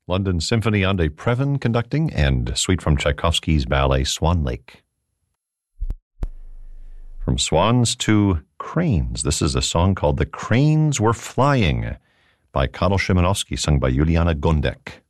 London Symphony Ande Previn conducting, and suite from Tchaikovsky's ballet Swan Lake. From swans to cranes, this is a song called The Cranes Were Flying by Karol Szymanowski, sung by Juliana Gondek.